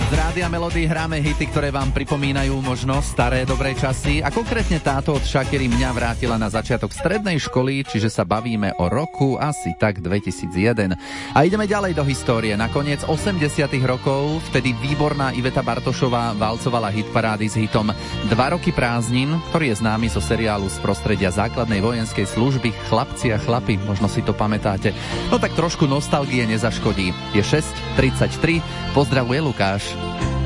Z Rádia Melody hráme hity, ktoré vám pripomínajú možno staré dobré časy a konkrétne táto od Shakiry mňa vrátila na začiatok strednej školy, čiže sa bavíme o roku asi tak 2001. A ideme ďalej do histórie. Na koniec 80. rokov vtedy výborná Iveta Bartošová valcovala hitparády s hitom 2 roky prázdnin, ktorý je známy zo seriálu z prostredia základnej vojenskej služby Chlapci a chlapi, možno si to pamätáte. No tak trošku nostalgie nezaškodí. Je 6:33, pozdravuje Lukáš.